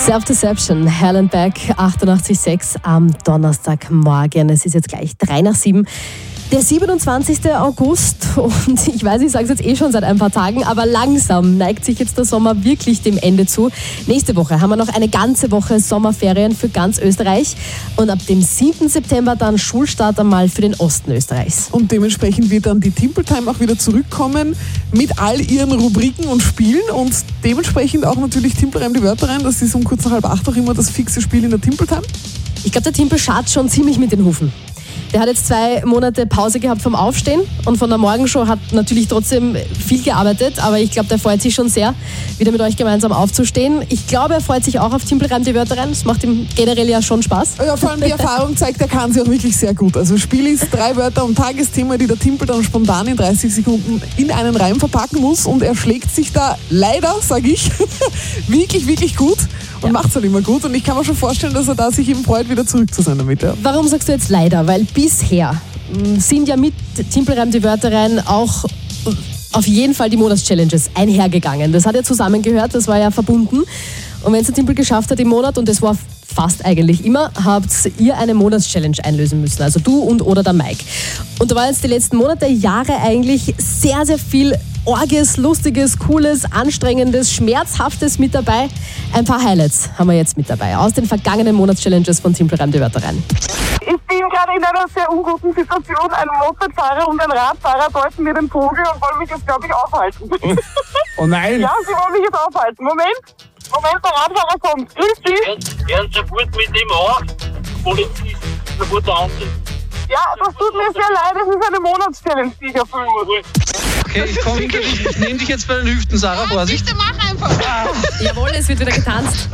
Self-Deception, Helen Beck, 88,6 am Donnerstagmorgen. Es ist jetzt gleich 6:03. Der 27. August und ich weiß, ich sage es jetzt schon seit ein paar Tagen, aber langsam neigt sich jetzt der Sommer wirklich dem Ende zu. Nächste Woche haben wir noch eine ganze Woche Sommerferien für ganz Österreich und ab dem 7. September dann Schulstart einmal für den Osten Österreichs. Und dementsprechend wird dann die Timple Time auch wieder zurückkommen mit all ihren Rubriken und Spielen und dementsprechend auch natürlich Timple Reim die Wörter rein. Das ist um kurz nach 7:30 auch immer das fixe Spiel in der Timple Time. Ich glaube, der Timpel schaut schon ziemlich mit den Hufen. Der hat jetzt 2 Monate Pause gehabt vom Aufstehen und von der Morgenshow hat natürlich trotzdem viel gearbeitet, aber ich glaube, der freut sich schon sehr, wieder mit euch gemeinsam aufzustehen. Ich glaube, er freut sich auch auf Timple Reim die Wörter rein. Das macht ihm generell ja schon Spaß. Ja, vor allem die Erfahrung zeigt, er kann sie auch wirklich sehr gut. Also Spiel ist 3 Wörter und Tagesthema, die der Timpel dann spontan in 30 Sekunden in einen Reim verpacken muss und er schlägt sich da leider, sage ich, wirklich, wirklich gut. Und macht es halt immer gut. Und ich kann mir schon vorstellen, dass er da sich eben freut, wieder zurück zu sein damit. Ja. Warum sagst du jetzt leider? Weil bisher sind ja mit Timple Reim die Wörter rein auch auf jeden Fall die Monatschallenges einhergegangen. Das hat ja zusammengehört, das war ja verbunden. Und wenn es der Timpel geschafft hat im Monat, und das war fast eigentlich immer, habt ihr eine Monatschallenge einlösen müssen. Also du und oder der Mike. Und da war jetzt die letzten Monate, Jahre eigentlich sehr, sehr viel Orges, Lustiges, Cooles, Anstrengendes, Schmerzhaftes mit dabei. Ein paar Highlights haben wir jetzt mit dabei aus den vergangenen Monatschallenges von Timple Reim die Wörter rein. Ich bin gerade in einer sehr unguten Situation. Ein Mopedfahrer und ein Radfahrer deuten mir den Vogel und wollen mich jetzt, glaube ich, aufhalten. Oh nein! Ja, sie wollen mich jetzt aufhalten. Moment, der Radfahrer kommt. Grüß dich. Gern sofort mit dem auch. Polizist, sofort der andere. Ja, das tut mir sehr leid. Es ist eine Monatschallenge, die ich erfüllen muss. Okay, ich nehme dich jetzt bei den Hüften, Sarah, Vorsicht. Bitte mach einfach. Jawohl, es wird wieder getanzt.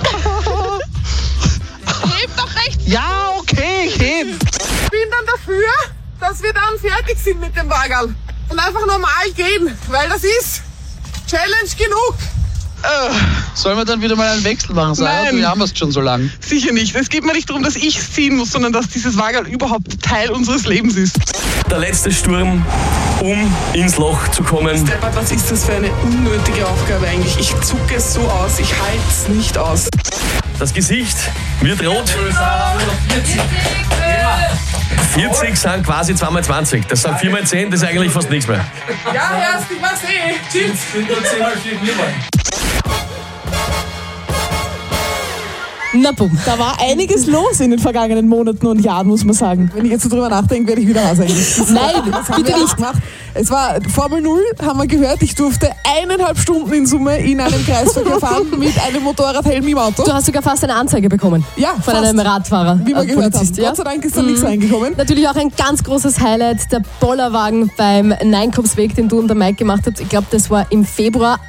Heb doch recht. Ja, okay, ich heb. Ich bin dann dafür, dass wir dann fertig sind mit dem Wagerl und einfach normal gehen, weil das ist Challenge genug. Sollen wir dann wieder mal einen Wechsel machen, Sarah? Nein. Wir haben es schon so lang. Sicher nicht. Es geht mir nicht darum, dass ich es ziehen muss, sondern dass dieses Wagerl überhaupt Teil unseres Lebens ist. Der letzte Sturm, um ins Loch zu kommen. Stefan, was ist das für eine unnötige Aufgabe eigentlich? Ich zucke es so aus, ich halte es nicht aus. Das Gesicht wird rot. 40 sind quasi 2x20. Das sind 4x10, das ist eigentlich fast nichts mehr. Ja, erst, ich mach's Tschüss. Na bumm. Da war einiges los in den vergangenen Monaten und Jahren, muss man sagen. Wenn ich jetzt so drüber nachdenke, werde ich wieder raus eigentlich. Nein, bitte nicht. Gemacht. Es war Formel 0, haben wir gehört. Ich durfte 1,5 Stunden in Summe in einem Kreisverkehr fahren mit einem Motorradhelm im Auto. Du hast sogar fast eine Anzeige bekommen. Ja, von fast. einem Radfahrer. Wie wir gehört haben. Ja? Gott sei Dank ist da nichts reingekommen. Natürlich auch ein ganz großes Highlight, der Bollerwagen beim Neinkopfsweg, den du und der Mike gemacht habt. Ich glaube, das war im Februar.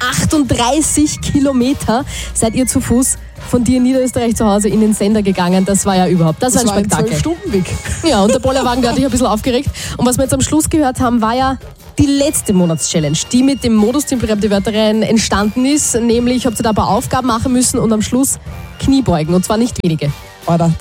38 Kilometer seid ihr zu Fuß von dir in Niederösterreich zu Hause in den Sender gegangen. Das war ja überhaupt, das war ein Spektakel. 12 Stunden weg. Ja, und der Bollerwagen, der hat dich ein bisschen aufgeregt. Und was wir jetzt am Schluss gehört haben, war ja die letzte Monatschallenge, die mit dem Modus Timple Reim die Wörter rein entstanden ist. Nämlich habt ihr da ein paar Aufgaben machen müssen und am Schluss Kniebeugen. Und zwar nicht wenige. Oder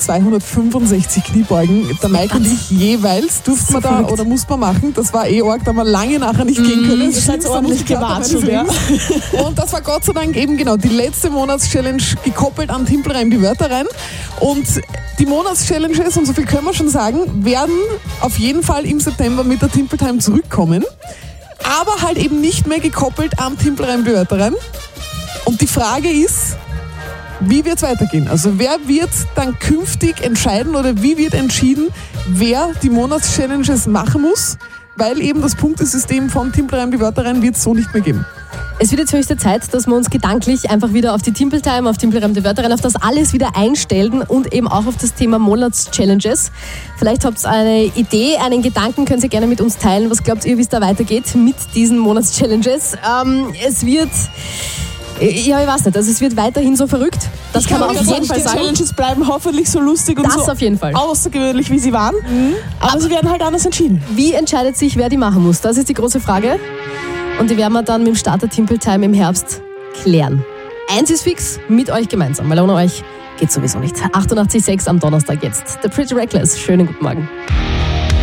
265 Kniebeugen. Der Mike und ich jeweils durften wir da verrückt. oder mussten wir machen. Das war arg, da haben wir lange nachher nicht gehen können. Das seid ordentlich gewartet, ja. Und das war Gott sei Dank eben genau die letzte Monatschallenge, gekoppelt an Timple Reim die Wörter rein. Und die Monatschallenges, und so viel können wir schon sagen, werden auf jeden Fall im September mit der Timple Time zurückkommen. Aber halt eben nicht mehr gekoppelt am Timple Reim die Wörter rein. Und die Frage ist, wie wird es weitergehen? Also wer wird dann künftig entscheiden oder wie wird entschieden, wer die Monatschallenges machen muss? Weil eben das Punktesystem von Timple Reim die Wörter rein wird es so nicht mehr geben. Es wird jetzt höchste Zeit, dass wir uns gedanklich einfach wieder auf die Timple Time, auf Timple Reim die Wörter rein, auf das alles wieder einstellen und eben auch auf das Thema Monatschallenges. Vielleicht habt ihr eine Idee, einen Gedanken, könnt ihr gerne mit uns teilen. Was glaubt ihr, wie es da weitergeht mit diesen Monatschallenges? Es wird... Ja, ich weiß nicht. Also es wird weiterhin so verrückt. Das kann man auf jeden Fall die sagen. Challenges bleiben hoffentlich so lustig und Das so auf jeden Fall. außergewöhnlich, wie sie waren. Aber sie werden halt anders entschieden. Wie entscheidet sich, wer die machen muss? Das ist die große Frage. Und die werden wir dann mit dem Start der Timple Time im Herbst klären. Eins ist fix, mit euch gemeinsam, weil ohne euch geht's sowieso nicht. 88,6 am Donnerstag jetzt. The Pretty Reckless. Schönen guten Morgen.